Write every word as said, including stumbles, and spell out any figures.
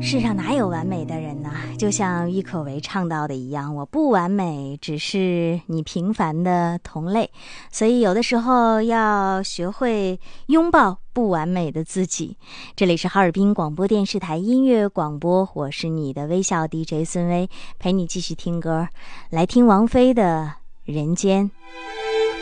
世上哪有完美的人呢？就像郁可唯唱到的一样，我不完美，只是你平凡的同类。所以有的时候要学会拥抱不完美的自己。这里是哈尔滨广播电视台音乐广播，我是你的微笑 D J 孙薇，陪你继续听歌，来听王菲的《人间》。